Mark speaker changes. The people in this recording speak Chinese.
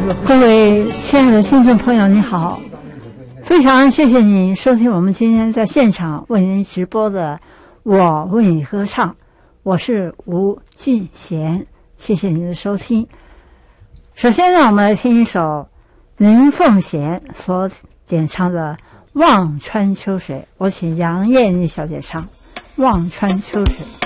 Speaker 1: 各位亲爱的听众朋友，你好，非常谢谢你收听我们今天在现场为您直播的我为你歌唱，我是吴俊贤，谢谢您的收听。首先让我们来听一首林凤贤所演唱的《望穿秋水》，我请杨艳丽小姐唱《望穿秋水》。